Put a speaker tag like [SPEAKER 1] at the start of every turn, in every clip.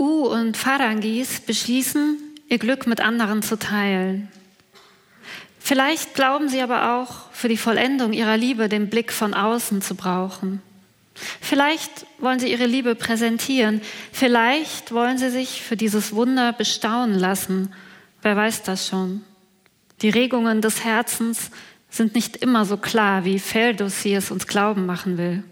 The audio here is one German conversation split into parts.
[SPEAKER 1] und Pharangis beschließen, ihr Glück mit anderen zu teilen. Vielleicht glauben sie aber auch, für die Vollendung ihrer Liebe den Blick von außen zu brauchen. Vielleicht wollen sie ihre Liebe präsentieren. Vielleicht wollen sie sich für dieses Wunder bestaunen lassen. Wer weiß das schon? Die Regungen des Herzens sind nicht immer so klar, wie Ferdowsi es uns glauben machen will.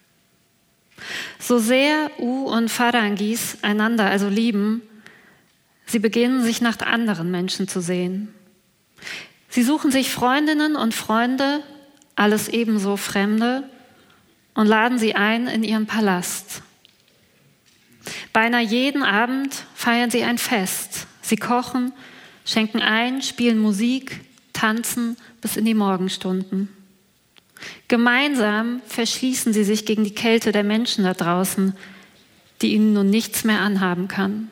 [SPEAKER 1] So sehr und Pharangis einander also lieben, sie beginnen sich nach anderen Menschen zu sehen. Sie suchen sich Freundinnen und Freunde, alles ebenso Fremde, und laden sie ein in ihren Palast. Beinahe jeden Abend feiern sie ein Fest. Sie kochen, schenken ein, spielen Musik, tanzen bis in die Morgenstunden. Gemeinsam verschließen sie sich gegen die Kälte der Menschen da draußen, die ihnen nun nichts mehr anhaben kann.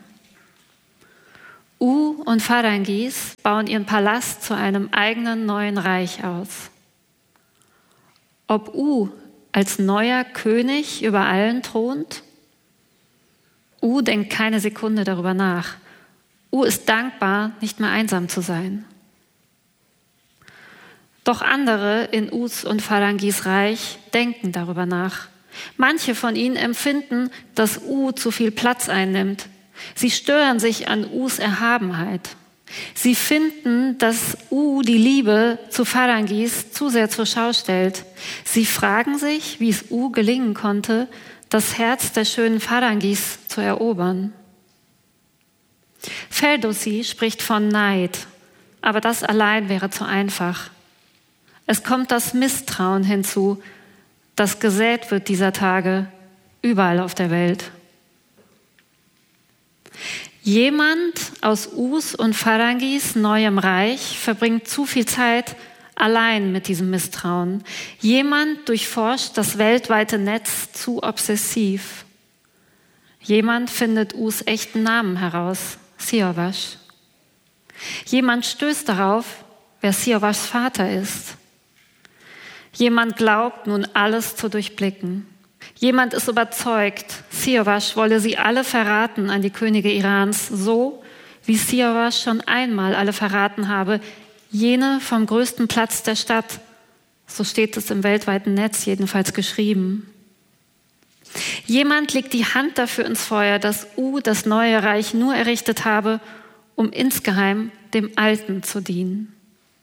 [SPEAKER 1] Und Pharangis bauen ihren Palast zu einem eigenen neuen Reich aus. Ob als neuer König über allen thront? Denkt keine Sekunde darüber nach. Ist dankbar, nicht mehr einsam zu sein. Doch andere in und Pharangis Reich denken darüber nach. Manche von ihnen empfinden, dass zu viel Platz einnimmt. Sie stören sich an Erhabenheit. Sie finden, dass die Liebe zu Pharangis zu sehr zur Schau stellt. Sie fragen sich, wie es gelingen konnte, das Herz der schönen Pharangis zu erobern. Ferdowsi spricht von Neid, aber das allein wäre zu einfach. Es kommt das Misstrauen hinzu, das gesät wird dieser Tage überall auf der Welt. Jemand aus und Pharangis neuem Reich verbringt zu viel Zeit allein mit diesem Misstrauen. Jemand durchforscht das weltweite Netz zu obsessiv. Jemand findet echten Namen heraus, Siavash. Jemand stößt darauf, wer Siavash Vater ist. Jemand glaubt nun alles zu durchblicken. Jemand ist überzeugt, Siavash wolle sie alle verraten an die Könige Irans, so wie Siavash schon einmal alle verraten habe, jene vom größten Platz der Stadt, so steht es im weltweiten Netz jedenfalls geschrieben. Jemand legt die Hand dafür ins Feuer, dass das neue Reich nur errichtet habe, um insgeheim dem Alten zu dienen.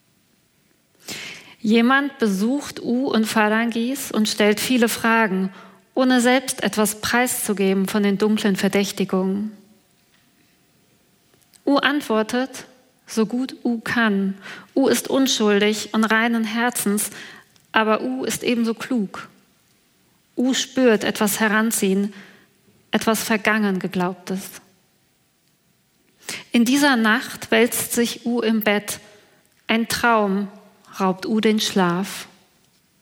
[SPEAKER 1] Jemand besucht und Pharangis und stellt viele Fragen, ohne selbst etwas preiszugeben von den dunklen Verdächtigungen. Antwortet, so gut kann. Ist unschuldig und reinen Herzens, aber ist ebenso klug. Spürt etwas heranziehen, etwas vergangen Geglaubtes. In dieser Nacht wälzt sich im Bett. Ein Traum raubt den Schlaf.